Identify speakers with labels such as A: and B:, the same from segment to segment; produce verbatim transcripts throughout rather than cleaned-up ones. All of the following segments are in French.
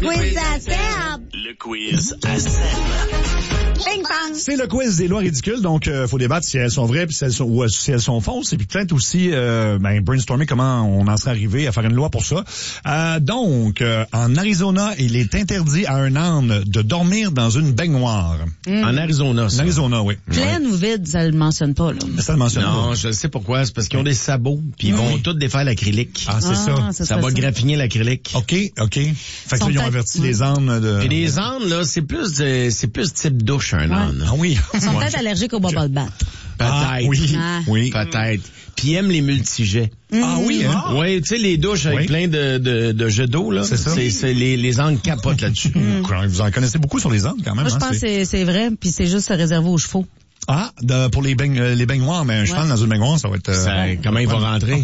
A: quiz à Seb.
B: Le quiz à Seb.
A: Bing bang.
C: C'est le quiz des lois ridicules, donc euh, faut débattre si elles sont vraies puis si elles sont, ou euh, si elles sont fausses, et puis peut-être aussi euh, ben, brainstormer comment on en serait arrivé à faire une loi pour ça. Euh, donc, euh, en Arizona, il est interdit à un âne de dormir dans une baignoire.
D: Mm. En Arizona, ça.
C: En Arizona, oui.
A: Pleine
C: ouais.
A: ou vide, ça le mentionne pas, là.
C: Ça le mentionne
D: non,
C: pas.
D: je sais pourquoi. C'est parce qu'ils ont des sabots, puis ils vont
C: oui.
D: tous défaire l'acrylique.
C: Ah, c'est
A: Ah,
C: ça.
A: ça
D: Ça va
A: ça.
D: graffiner l'acrylique.
C: OK, OK. Fait que là, ils ont
A: peut-être-
C: averti les ânes de...
D: Puis les ânes, là, c'est plus euh, c'est plus type douche, un
A: Ouais.
D: âne.
C: Ah oui.
A: Ils sont peut-être allergiques au bubble bath.
D: Peut-être.
C: Ah, oui,
A: Ah.
C: oui.
D: Peut-être. Puis ils aiment les multijets.
C: Ah oui, hein?
D: Oui, tu sais, les douches avec
C: Oui.
D: plein de, de, de jets d'eau, là.
C: C'est ça.
D: C'est, c'est les, les ânes capotent là-dessus.
C: Vous en connaissez beaucoup sur les ânes, quand même.
A: Moi, je
C: hein,
A: pense que
C: c'est-
A: c'est, c'est vrai, puis c'est juste réservé aux chevaux.
C: Ah, de, pour les, baign- euh, les baignoires, mais un cheval dans une baignoire, ça va être... euh,
D: Ça, comment il va rentrer?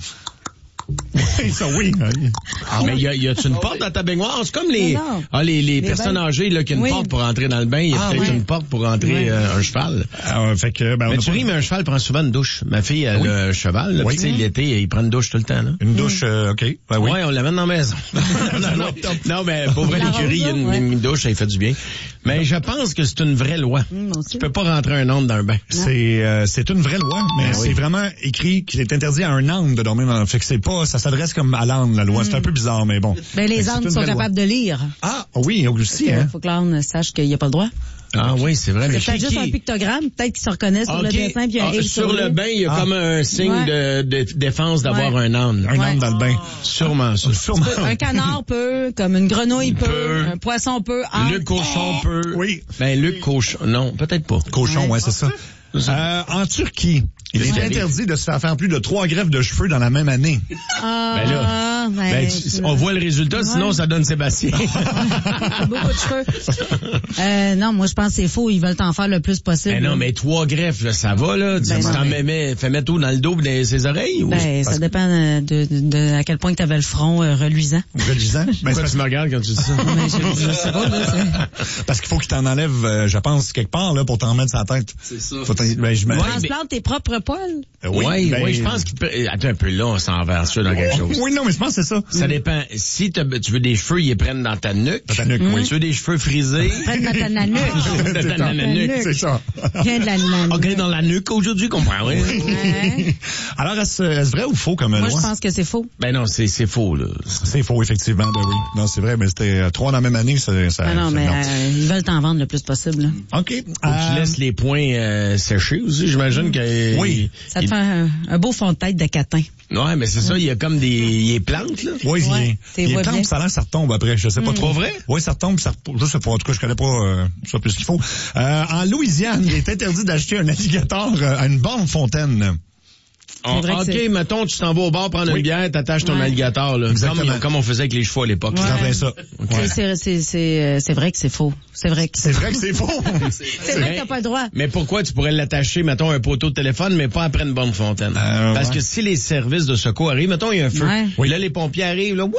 C: ça, oui.
D: Ah, mais y a, y a-tu une porte dans ta baignoire? C'est comme les,
A: Non, non.
D: ah, les, les,
A: Les
D: personnes
A: bains.
D: âgées, là, qui ont une
A: Oui.
D: porte pour rentrer dans le bain. Il y a
C: Ah,
D: peut-être
C: oui.
D: une porte pour rentrer
A: Oui.
D: euh, un cheval.
C: Ah, fait que, ben, on
D: Mais
C: a
D: tu
C: pas-
D: ris, mais un cheval prend souvent une douche. Ma fille, elle
C: Oui.
D: a un cheval, là,
C: Oui.
D: puis tu sais, l'été, il prend une douche tout le temps, là.
C: Une douche, euh, OK. Ben oui.
D: Ouais, on l'amène dans la maison. non, non, non, mais pour vrai,
A: La
D: l'écurie, il y a une,
A: rose, là,
D: une douche, ça lui fait du bien. Mais je pense que c'est une vraie loi.
A: Hum, moi aussi.
D: Tu peux pas rentrer un âne dans un bain.
C: C'est, euh, c'est une vraie loi, mais c'est vraiment écrit qu'il est interdit à un âne de dormir dans... Fait que c'est pas, ça s'adresse comme à l'âne, la loi. C'est un peu bizarre, mais bon.
A: Ben,
C: Fait
A: les
C: que c'est
A: ânes
C: une
A: sont
C: vraie loi.
A: capables de lire.
C: Ah, oui, aussi, hein.
A: Il faut que l'âne sache qu'il n'y a pas le droit.
D: Ah oui, c'est vrai.
A: Il y
D: Mais
A: a peut-être
D: qui-
A: juste un pictogramme, peut-être qu'il se reconnaît sur
D: Ok.
A: le dessin, puis il y a un
D: Ah,
A: X
D: sur le
A: lui.
D: bain, il y a
C: Ah.
D: comme un signe
A: Ouais.
D: de, de défense d'avoir
A: Ouais.
D: un âne.
C: Un
A: Ouais.
C: âne dans le bain.
D: Sûrement ça.
C: Sûrement.
A: Un canard peut, comme une grenouille peut,
D: Peut.
A: un poisson peut. Ah,
D: Le cochon peut.
C: Oui.
D: Ben, le cochon, non, peut-être pas.
C: Cochon, ouais, c'est ça. Euh, en Turquie, il est
D: Ouais.
C: interdit de se faire faire plus de trois greffes de cheveux dans la même année.
A: ah,
D: Ben là,
A: ben,
D: Ben, tu- on voit le résultat, sinon ça donne Sébastien.
A: beaucoup de cheveux. Euh, non, moi, je pense que c'est faux. Ils veulent t'en faire le plus possible.
D: Ben non, mais trois greffes, là, ça va, là. Tu
A: Ben
D: tu
A: non,
D: t'en
A: mais-
D: mets, mets- fais mettre tout dans le dos et dans ses oreilles, ou?
A: Ben, ça dépend de, de, de à quel point tu avais le front euh, reluisant.
C: Relisant. Ben, c'est
D: Pourquoi
C: parce,
D: tu me regardes quand tu dis ça?
A: Mais je, je sais pas, là, c'est-
C: parce qu'il faut qu'il t'en enlève, euh, je pense, quelque part, là, pour t'en mettre sur la tête.
B: C'est ça.
C: Faut t'en- ben, je me-
D: Ouais,
A: Transplante tes propres poils.
C: Euh,
D: Oui,
C: ben,
D: oui, je pense qu'il peut... Attends un peu, là, on s'en va ça dans quelque chose.
C: Oui, non, mais je pense que c'est ça.
D: Ça dépend. Si t'as- tu veux des cheveux, ils les prennent dans ta nuque.
C: Dans ta nuque, oui.
D: Tu veux des cheveux frisés?
A: Près de ta nanuque.
D: Dans
C: C'est
D: ta
C: ça.
D: nuque.
C: C'est ça.
A: Viens de la nanuque.
D: Ok, dans la nuque aujourd'hui, comprends, oui.
A: Ouais.
C: Alors, est-ce, est-ce vrai ou faux comme
A: Moi,
C: loi?
A: je pense que c'est faux.
D: Ben non, c'est, c'est faux, là.
C: C'est faux, effectivement, ben oui. Non, c'est vrai, mais c'était euh, trois dans la même année, ça... ça
A: Ah non,
C: ça-
A: mais euh, ils veulent t'en vendre le plus possible. là.
C: OK.
D: Faut que
C: Euh,
D: tu laisses les poings euh, sécher aussi, j'imagine que...
C: Oui.
A: Ça te
D: il-
A: fait un, un beau fond de tête de catin.
D: Ouais, mais c'est ça, il y a comme des... Il y a plantes, là.
C: Oui, il
A: Ouais,
C: est,
A: t'es
C: il est
A: vois
C: temps,
A: bien.
C: ça a l'air, ça retombe après, je sais pas trop.
D: Pas vrai?
C: Oui, ça retombe, ça repose, je sais pas, en tout cas, je connais pas euh, ça plus qu'il faut. Euh, en Louisiane, il est interdit d'acheter un alligator euh, à une borne fontaine.
D: On-
A: vrai que
D: ok,
A: c'est-
D: mettons, tu t'en vas au bar prendre
C: Oui.
D: une bière, t'attaches ton
A: Ouais.
D: alligator, là.
C: Exactement.
D: Comme, comme on faisait avec les chevaux à l'époque.
C: C'est en
A: Ouais.
C: plein ça.
A: C'est-
C: Ouais.
A: C'est, c'est, c'est, euh, c'est vrai que c'est faux. C'est vrai que
C: C'est vrai que c'est faux.
A: c'est vrai que t'as pas le droit.
D: Mais pourquoi tu pourrais l'attacher, mettons, à un poteau de téléphone, mais pas après une bonne fontaine?
C: Euh,
D: Parce
C: ouais.
D: que si les services de secours arrivent, mettons, il y a un feu.
A: Ouais.
D: Oui. Là, les pompiers arrivent, là, wouh, wouh,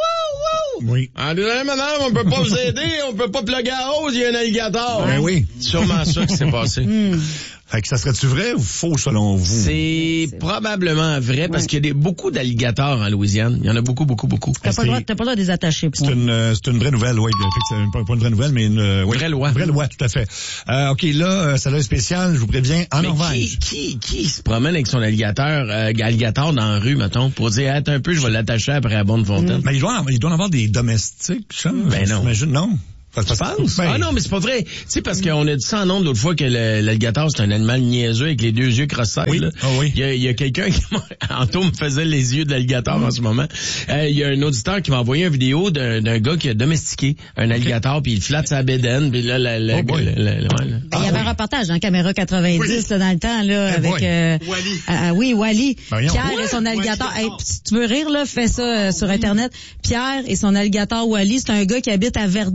D: wouh!
C: Oui.
D: En disant, madame, on peut pas vous aider, on peut pas plugger à hausse, il y a un alligator.
C: Ben oui.
D: Sûrement ça qui s'est passé.
C: Fait que ça serait-tu vrai ou faux selon vous?
D: C'est probablement vrai parce
A: Ouais.
D: qu'il y a des, beaucoup d'alligators en Louisiane. Il y en a beaucoup, beaucoup, beaucoup.
A: T'as pas le droit,
C: c'est-
A: t'as pas le droit de les attacher.
C: C'est
A: point.
C: une, euh, c'est une vraie nouvelle, oui. Effectivement, pas, pas une vraie nouvelle, mais une euh, oui.
D: Vraie loi.
C: Une vraie loi, tout à fait. Euh, OK, là, euh, celle-là est spéciale, je vous préviens, en
D: Mais
C: Norvège.
D: qui, qui, qui se promène avec son alligator, euh, alligator dans la rue, mettons, pour dire, attends un peu, je vais l'attacher après la bonne fontaine?
C: Mais il doit, il doit en avoir des domestiques, ça.
D: Ben non.
C: J'imagine, non. Ça se passe? Ben,
D: Ah non, mais c'est pas vrai. Tu sais, parce qu'on a dit ça en nombre l'autre fois que le- l'alligator, c'est un animal niaiseux avec les deux yeux cross-eyed.
C: Oui.
D: là.
C: Ah oui.
D: Il y a, il y a quelqu'un qui m'a... Anto me faisait les yeux de l'alligator en ce moment. Euh, il y a un auditeur qui m'a envoyé une vidéo d'un, d'un gars qui a domestiqué un alligator, puis il flatte sa bédaine, puis là, la, la,
C: Oh boy.
D: la- la- la- ouais, là.
A: Ben, il y
C: Ah,
A: avait
C: oui.
A: un reportage dans Caméra quatre-vingt-dix
C: Oui.
A: là, dans le temps là
C: Eh
A: avec
C: boy.
A: euh,
B: Wally.
A: ah, ah, oui Wally.
C: Ben, voyons.
A: Pierre
C: Ouais.
A: et son alligator. Hey, si tu veux rire là, fais ça euh, sur internet. Pierre et son alligator Wally, c'est un gars qui habite à Verdun au deuxième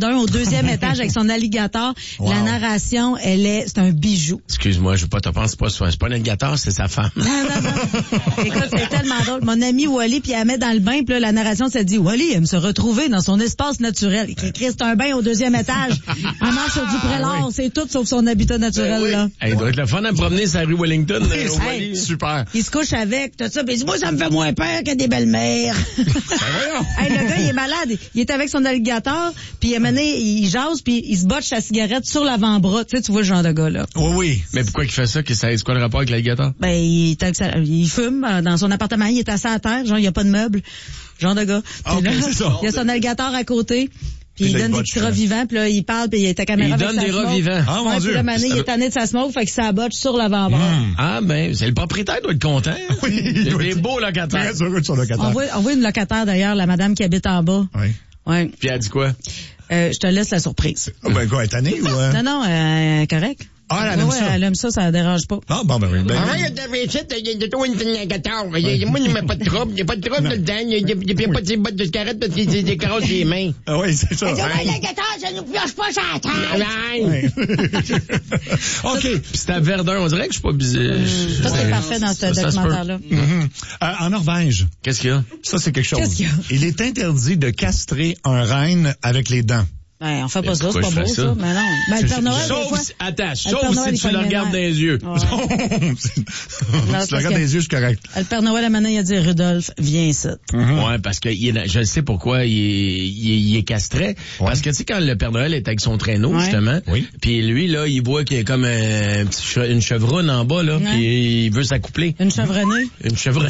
A: deuxième étage avec son alligator.
C: Wow.
A: La narration, elle est, c'est un bijou.
D: Excuse-moi, je veux pas te penser, c'est pas, c'est pas un alligator, c'est sa femme.
A: Non, non, non. Écoute, c'est tellement drôle. Mon ami Wally, puis elle met dans le bain, puis là, la narration, ça dit, Wally aime se retrouver dans son espace naturel. Il crie, c'est un bain au deuxième étage. On marche sur du prélat, c'est tout sauf son habitat naturel,
D: oui.
A: là.
D: Hey, il doit être le fun à me promener sur la rue Wellington.
C: Oui,
D: euh, au
C: hey,
D: Wally.
C: super.
A: Il se couche avec, tout ça, puis il dit, moi, ça me fait moins peur que des belles-mères. Hey, le gars, il est malade. Il est avec son alligator, puis à un moment donné, il jase, puis il se botche sa cigarette sur l'avant-bras. Tu sais, tu vois le genre de gars, là.
C: Oui, oui.
D: Mais pourquoi il fait ça? Que ça c'est quoi le rapport avec l'alligator?
A: Ben, il, est avec sa- il fume euh, dans son appartement, il est assis à terre, genre, il n'y a pas de meubles. Genre de gars. Puis
C: Ok,
A: là,
C: c'est ça.
A: il y a son alligator à côté. Puis
C: Puis
A: il
C: là,
A: donne
C: il
A: des
C: botche,
A: petits rats
C: hein.
A: vivants, puis là, il parle, puis il est à caméra
D: Il
A: avec
D: donne
A: sa
D: des rats
A: smoke.
D: vivants.
C: Ah, mon
A: Ouais,
C: Dieu.
A: puis là, mané, il est tanné de sa smoke, fait que ça botche sur l'avant-bras.
D: Ah, ben, c'est le propriétaire doit être content.
C: Oui, il
D: Il
C: doit
D: est
C: être
D: beau locataire.
C: très heureux de son locataire.
A: On voit, on voit une locataire, d'ailleurs, la madame qui habite en bas.
C: Oui.
A: Ouais.
D: Puis elle dit quoi?
A: Euh, je te laisse la surprise.
C: Ah, ben, quoi, elle est tannée ou, euh?
A: Non, non, euh, correct.
C: Ah, elle aime
A: Ouais,
C: ça.
A: elle aime ça, ça la dérange pas.
C: Ah, bon, ben oui. Ben,
B: Ah, il y a de ici, il y a de toi une alligator. Moi, il n'y a pas de trouble. Il n'y a pas de trouble dedans. Il n'y a, il y a pas de bottes de cigarette parce qu'il décroche les mains.
C: ah oui, c'est ça.
B: L'alligator, ça nous pioche pas sur la tête.
C: Oui. OK.
D: Puis c'est à Verdun, on dirait que je suis pas bizarre.
A: Tout est parfait dans ce
D: Ça, ça se peut.
A: documentaire-là.
C: Mhm. Euh, en Norvège,
D: Qu'est-ce qu'il y a?
C: ça, c'est quelque chose.
A: Qu'est-ce qu'il y a?
C: Il est interdit de castrer un renne avec les dents.
A: Ben, on fait pas
D: Mais
A: ça, c'est
D: pourquoi
A: pas
D: je
A: beau,
D: fais
A: ça.
D: ça?
A: Mais non. Ben, le Père Noël, des
D: Sauf
A: fois...
D: si, attends,
A: Le Père
D: sauf
A: Noël,
D: si
A: il
D: tu
A: pogne
D: le
A: les
D: regardes
A: nerfs.
D: dans les yeux.
A: Ouais.
C: si
A: parce
C: tu le
A: que-
C: regardes dans les yeux, c'est correct.
A: Le Père Noël, à maintenant, il a dit, Rudolph, viens ici.
D: Ouais, parce que il est- je sais pourquoi il est, il est, il est castré. Parce que tu sais, quand le Père Noël est avec son traîneau,
A: Ouais.
D: justement,
C: Oui.
D: puis lui, là, il voit qu'il y a comme un petit che- une chevronne en bas, là,
A: Ouais.
D: puis il veut s'accoupler.
A: Une chevronnée.
D: Une chevronne.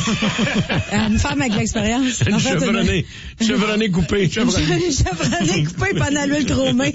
A: Une femme avec l'expérience.
D: Une
A: En fait,
D: chevronnée. Chevronnée coupée.
A: Une
D: Chevronnée.
A: chevronnée coupée pendant l'huile chromée.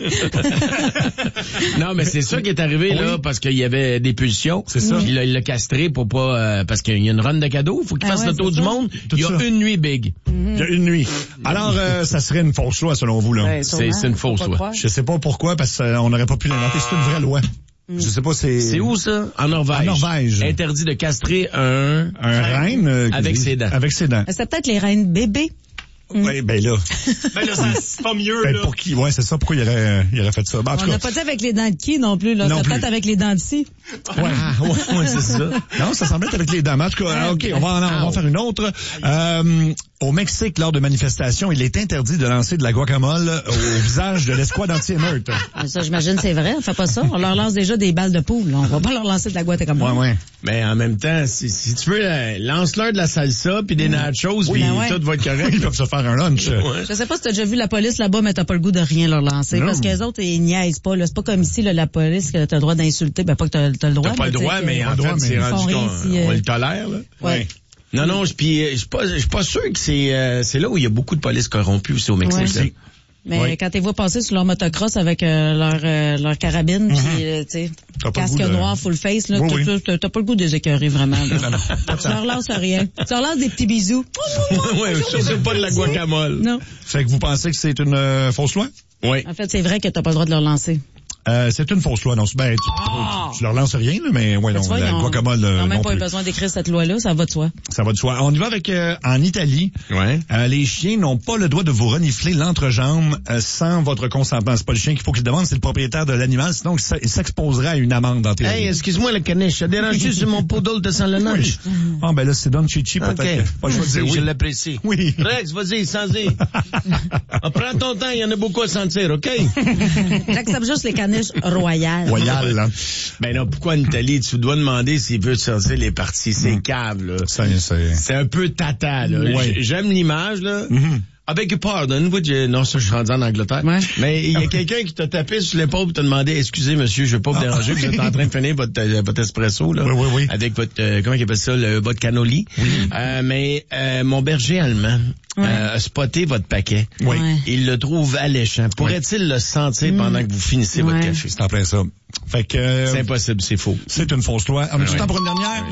D: Non, mais c'est ça qui est arrivé, là, parce qu'il y avait des pulsions.
C: C'est ça.
D: Puis là, il l'a castré pour pas, euh, parce qu'il y a une run de cadeaux. Faut qu'il
A: Ah
D: fasse
A: ouais,
D: le tour
A: c'est
D: du
A: ça.
D: monde.
C: Tout
D: Il y a
C: ça.
D: une nuit big.
C: Il y a une nuit. Alors, euh, ça serait une fausse loi, selon vous, là.
A: Ben, sûrement,
D: c'est une
A: faut
D: fausse
A: pas
D: loi.
A: croire.
C: Je sais pas pourquoi, parce qu'on n'aurait pas pu l'inventer. C'est une vraie loi. Je sais pas, c'est...
D: C'est où, ça? En Norvège.
C: En Norvège.
D: Interdit de castrer un...
C: Un reine... euh,
D: Avec ses dents.
C: Avec ses dents.
A: C'est peut-être les reines bébés.
C: Oui, ben là.
D: Ben là, c'est pas mieux,
C: Ben, pour qui? Ouais, c'est ça. Pourquoi il aurait, il aurait fait ça? Ben, en tout
A: On n'a
C: cas.
A: pas dit avec les dents de qui non plus, là.
C: Non
A: C'est
C: plus.
A: peut-être avec les dents d'ici.
C: Ouais, ouais, ouais, c'est ça. Non, ça semble être avec les dames. En tout cas, OK, on va en, on va en faire une autre. Euh, au Mexique, lors de manifestations, il est interdit de lancer de la guacamole au visage de l'escouade anti-émeute.
A: Mais ça, j'imagine, c'est vrai. On fait pas ça. On leur lance déjà des balles de poule. là. On va pas leur lancer de la guacamole.
C: Ouais, ouais.
D: Mais en même temps, si, si tu veux, euh, lance-leur de la salsa puis des nachos, puis
A: Ben ouais.
D: tout va être correct.
C: Ils peuvent se faire un lunch.
D: Ouais.
A: Je sais pas si t'as déjà vu la police là-bas, mais t'as pas le goût de rien leur lancer.
C: Non.
A: Parce que les autres, ils niaisent pas, là. C'est pas comme ici, là, la police, que t'as le droit d'insulter. Ben, pas que t'as, t'as le droit.
D: T'as pas le
A: tu sais,
D: droit,
A: que-
D: mais en
C: le droit,
D: fait,
C: mais
D: c'est
C: ils
D: rendu
A: font rien
D: qu'on
A: si, euh,
D: on le tolère, là.
A: Ouais.
D: Non, non, je puis je suis pas, je suis pas sûr que c'est, euh, c'est là où il y a beaucoup de police corrompue aussi au Mexique.
A: Ouais.
D: là.
A: Mais
C: Oui.
A: quand t'es vois passer sur leur motocross avec euh, leur, euh, leur carabine, puis, euh, tu sais,
C: T'as pas le
A: casque
C: goût de-
A: noir, full face, là,
C: Oui,
A: t'as,
C: oui.
A: t'as- t'as pas le goût de les écœurer, vraiment. Là.
C: Non, non.
A: Tu leur lances rien. Tu leur lances des petits bisous.
D: Ouais, surtout pas de la guacamole.
A: Non.
C: Fait que vous pensez que c'est une euh, fausse loi?
D: Oui.
A: En fait, c'est vrai que t'as pas le droit de leur lancer.
C: Euh, c'est une fausse loi. Non, c'est- ben, tu, tu leur lances rien, là, mais ouais, non,
A: Tu vois,
C: la
A: ils ont-
C: guacamole,
A: ils
C: euh,
A: ont même
C: non
A: pas eu
C: plus.
A: besoin d'écrire cette loi-là, ça va de soi.
C: Ça va de soi. On y va avec, euh, en Italie.
D: Ouais.
C: Euh, les chiens n'ont pas le droit de vous renifler l'entrejambe euh, sans votre consentement. C'est pas le chien qu'il faut qu'il demande, c'est le propriétaire de l'animal, sinon il s- il s'exposerait à une amende en théorie.
D: Hey, excuse-moi, le caniche, ça dérange juste sur mon poodle de sans le lunch.
C: Ah, ben là, c'est Don Chichi, peut-être.
D: OK.
C: que- Pas le choix de dire
D: Je
C: oui.
D: l'apprécie.
C: Oui.
D: Rex, vas-y, sans-y. Ah, prends ton temps, il y en a beaucoup à sentir, OK?
A: J'accepte juste les caniches royales.
C: Royal, là.
D: Ben non, pourquoi en Italie, tu dois demander s'il veut te sortir les parties, c'est cave, là.
C: Ça, c'est...
D: C'est un peu tata, là.
C: Ouais.
D: J- J'aime l'image, là.
C: Mhm.
D: Avec pardon, vous, je- non, ça, je suis rendu en Angleterre.
A: Ouais.
D: Mais il y a quelqu'un qui t'a tapé sur l'épaule et t'a demandé, excusez, monsieur, je vais pas vous déranger, vous êtes en train de finir votre, euh, votre espresso, là.
C: Oui, oui, oui.
D: Avec votre, euh, comment il appelle ça, le, votre cannoli. Euh, mais, euh, mon berger allemand,
A: Ouais.
D: euh, a spoté votre paquet.
C: Oui.
A: Ouais.
D: Il le trouve alléchant. Pourrait-il le sentir pendant que vous finissez votre
A: Ouais.
D: café?
C: C'est en plein ça. Fait que... euh,
D: C'est impossible, c'est faux.
C: c'est une fausse loi. On a du
D: Ouais.
C: temps pour une dernière?